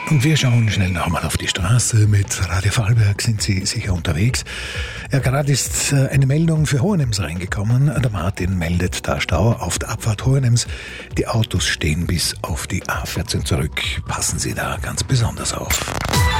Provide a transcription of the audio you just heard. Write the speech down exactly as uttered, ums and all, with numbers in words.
Und wir schauen schnell nochmal auf die Straße. Mit Radio Vorarlberg sind Sie sicher unterwegs. Ja, gerade ist eine Meldung für Hohenems reingekommen. Der Martin meldet da Stau auf der Abfahrt Hohenems. Die Autos stehen bis auf die A vierzehn zurück. Passen Sie da ganz besonders auf.